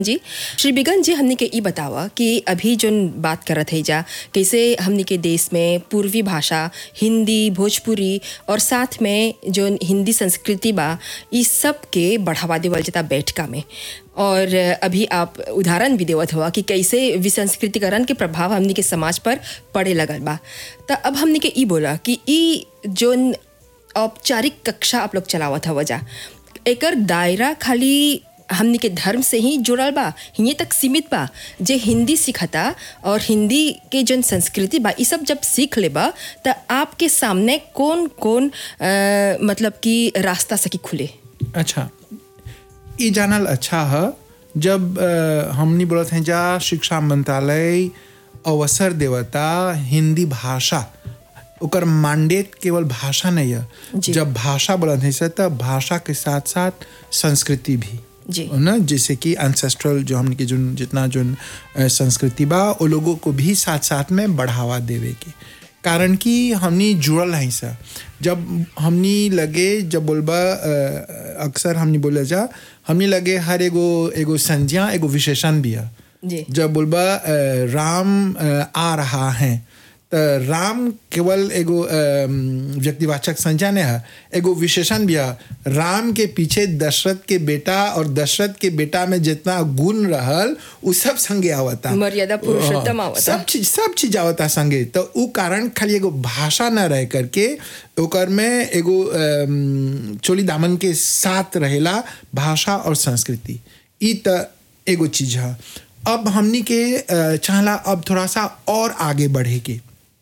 जी। श्री बिगन जी, हमने के ई बतावा कि अभी जोन बात करत है जा कैसे हमने के देश में पूर्वी भाषा हिंदी भोजपुरी और साथ में जोन हिंदी संस्कृति बा इस सब के बढ़ावा देवल जाता बैठका में। और अभी आप उदाहरण भी देवत हुआ कि कैसे विसंस्कृतिकरण के प्रभाव हमने के समाज पर पड़े लगल बा। तो अब हमने के ई बोला कि ई जोन औपचारिक कक्षा आप लोग चलावत हवा जा, एकर दायरा खाली हमनी के धर्म से ही जुड़ल बा, हिये तक सीमित बा। जे हिंदी सीखता और हिंदी के जन संस्कृति बा ई सब जब सीख लेबा त आपके सामने कौन कौन मतलब कि रास्ता सकी खुले। अच्छा, ये जानल अच्छा है जब हमनी बोलत हैं जा शिक्षा मंत्रालय अवसर देवता हिंदी भाषा ओकर मैंडेट केवल भाषा नहीं है। जब भाषा बोलत हैं तब भाषा के साथ साथ संस्कृति भी ना, जैसे कि एंसेस्ट्रल जो हमने की जो जितना जो संस्कृति बा वो लोगों को भी साथ साथ में बढ़ावा देवे के कारण कि हमनी जुड़ल हैं सा। जब हमनी लगे जब बोलबा अक्सर हमनी बोले जा हमनी लगे हर एगो संज्ञा एगो विशेषण भी है। जब बोलबा राम आ रहा है तो राम केवल एगो व्यक्तिवाचक संज्ञा नहीं है, एगो विशेषण भी है। राम के पीछे दशरथ के बेटा और दशरथ के बेटा में जितना गुण रहल उ सब संगे आवता, मर्यादा पुरुषोत्तम आवता, सब चीज आवता संगे। तो उ कारण खाली एगो भाषा न रह करके ओकर में एगो चोली दामन के साथ रहेला भाषा और संस्कृति। ई त एगो चीज है। अब हमनी के चाहला अब थोड़ा सा और आगे बढ़े के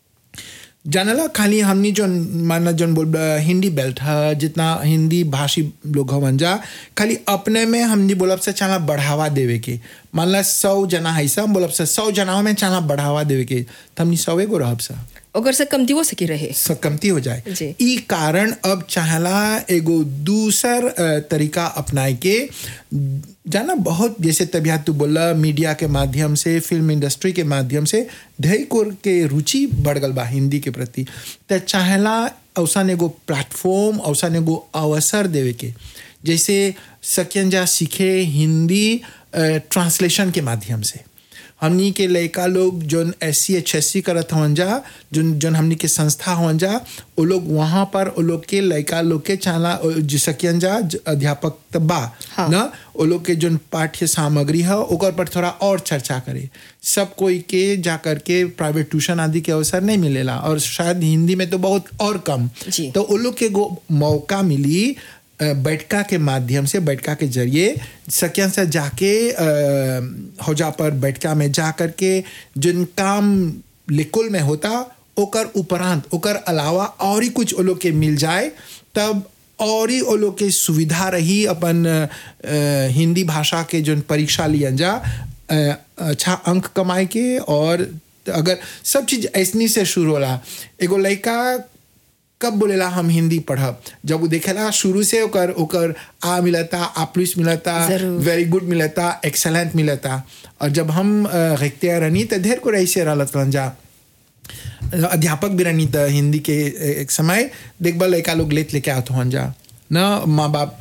जानला खाली हमनी जो माना जो बोल हिंदी बेल्ट है जितना हिंदी भाषी लोग हवन जा खाली अपने में हमनी बोलब से चाला बढ़ावा देवे के। मान ला 100 जना है सब बोलब से 100 जनाओं में चाला बढ़ावा देवे के तो हमनी 100 गो रहब सा अगर से कमती हो सकी रहे कमती हो जाए। ई कारण अब चाहला एगो दूसर तरीका अपनाए के जाना बहुत जैसे तबियत तू बोला मीडिया के माध्यम से फिल्म इंडस्ट्री के माध्यम से ढेर कोर के रुचि बढ़ गल बा हिंदी के प्रति। तो चाहला औसन एगो प्लेटफॉर्म औसन एगो अवसर देवे के जैसे सकियन जा सीखे हिंदी ट्रांसलेशन के माध्यम से। हमनी के लड़का लोग जोन SC करत हवन जा जोन हमनी के संस्था हवन जा वो लोग वहाँ पर वो लोग के लड़का लोग के चाला सकियन जा अध्यापक तबा ना वो लोग के जोन पाठ्य सामग्री है ओकर पर थोड़ा और चर्चा करे। सब कोई के जा करके प्राइवेट ट्यूशन आदि के अवसर नहीं मिलेला और शायद हिंदी में तो बहुत और कम। तो वो लोग के मौका मिली बैठका के माध्यम से बैठका के जरिए सकियन से जाके हौजा पर बैठका में जा करके जिन काम लिकुल में होता ओकर उपरांत ओकर अलावा और ही कुछ वो लोग के मिल जाए तब और ही वो लोग के सुविधा रही अपन हिंदी भाषा के जो परीक्षा लियन जा अच्छा अंक कमाए के। और अगर सब चीज़ ऐसनी से शुरू होला एगो लड़का कब बोलेला हम हिंदी पढ़ब जब वो देखेला शुरू से ओकर आ मिलता A+ मिलता वेरी गुड मिलता एक्सेलेंट मिलता। और जब हम देखते रहनी तो ढेर को ऐसे रहलन जा अध्यापक भी रहनी तो हिंदी के एक समय देखबा लड़का लोग लेके आते हन जा ना माँ बाप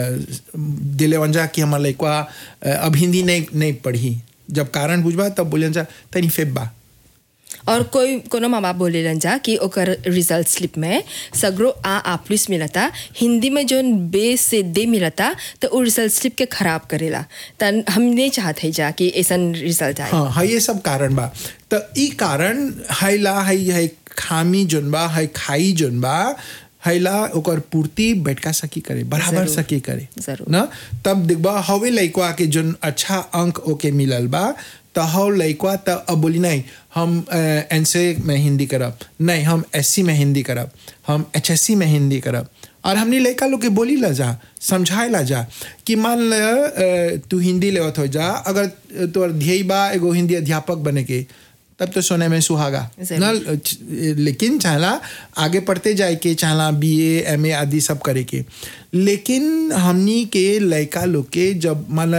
दिले वन जा कि हमारा लड़का अब हिंदी नहीं पढ़ी जब कारण बुझबा तब बोले जा तनी फेबा। और कोनो माँ बाप बोले जा कि ओकर रिजल्ट स्लिप में सगरो A+ मिलता हिंदी में जो B से D मिलता तो वो रिजल्ट स्लिप के खराब करेला। तो हम नहीं चाहते जा कि ऐसा रिजल्ट आए। हाँ ये सब कारण बा। तो ई कारण है खामी जोन बा है खाई जोन बा हैला ओकर पूर्ति बैठका सकी करे बराबर सकी करे ना। तब देखबा हवे लइकवा के जोन अच्छा अंक ओके मिलल बा तो हव लइकवा तो अब बोली नहीं हम NC में हिंदी करब नहीं हम SC में हिंदी करब हम HSC में हिंदी करब। और हमने लड़का लोग के बोली ला जा समझाए ला जा कि मान ल तू हिंदी लेवत हो जा अगर तोर ध्येय बा एगो हिंदी अध्यापक बने के तब तो सोने में सुहागा ना। लेकिन चाहला आगे पढ़ते जाए के चाहला BA MA आदि सब करे के। लेकिन हमनी के लड़का लोग के जब मान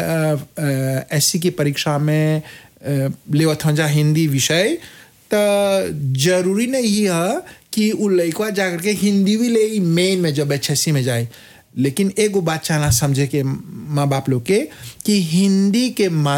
SC की परीक्षा में लेवत हो जा हिंदी विषय तो जरूरी नहीं है कि वो लड़का जा करके हिंदी भी ले मेन में जब HSC में जाए लेकिन एगो बात चाहना समझे के माँ बाप लोग के कि हिंदी के